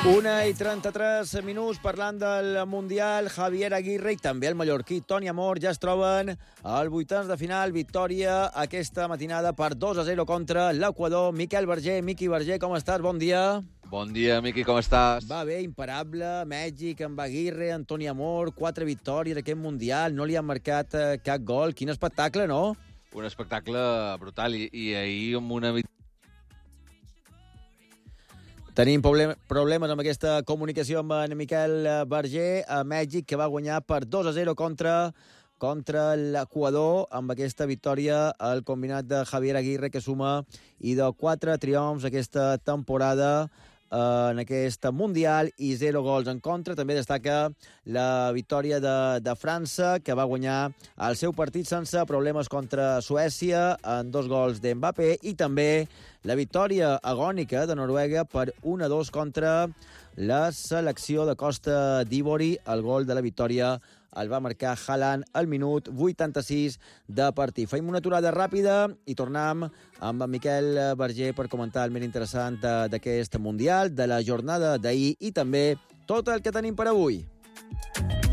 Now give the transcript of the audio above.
1:33 parlant del Mundial. Javier Aguirre i també el mallorquí Toni Amor ja es troben al vuitens de final. Victòria aquesta matinada per 2-0 contra l'Equador. Miquel Berger, Miqui Berger, com estàs? Bon dia. Bon dia, Miqui, com estàs? Va bé, imparable. Mèxic, amb Aguirre, Toni Amor, 4 victòries aquest Mundial. No li han marcat cap gol. Quin espectacle, no? Un espectacle brutal i ahir amb una victòria. Tenim problemes amb aquesta comunicació amb en Miquel Berger a Mèxic, que va guanyar per 2-0 contra l'Equador. Amb aquesta victòria, el combinat de Javier Aguirre, que suma i de 4 triomfs aquesta temporada en aquest Mundial i 0 gols en contra. També destaca la victòria de França, que va guanyar el seu partit sense problemes contra Suècia en 2 gols d'Mbappé, i també la victòria agònica de Noruega per 1-2 contra la selecció de Costa d'Ivori. El gol de la victòria el va marcar Haaland al minut 86 de partit. Fem una aturada ràpida i tornem amb en Miquel Berger per comentar el més interessant d'aquest Mundial, de la jornada d'ahir i també tot el que tenim per avui.